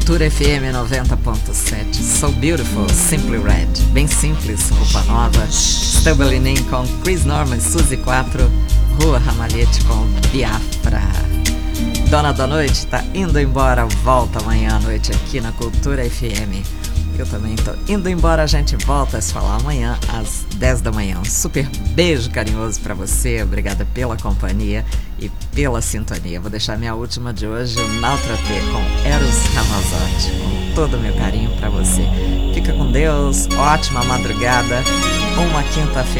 Cultura FM 90.7. So Beautiful, Simply Red. Bem simples, roupa nova. Stumbling In com Chris Norman, Suzy 4. Rua Ramalhete com Biafra. Dona da Noite tá indo embora, volta amanhã à noite aqui na Cultura FM. Eu também tô indo embora, a gente volta a se falar amanhã às 10 da manhã. Um super beijo carinhoso pra você, obrigada pela companhia e pela sintonia. Vou deixar minha última de hoje, o Nautra T com Eros Ramazotti, com todo o meu carinho pra você. Fica com Deus, ótima madrugada, uma quinta-feira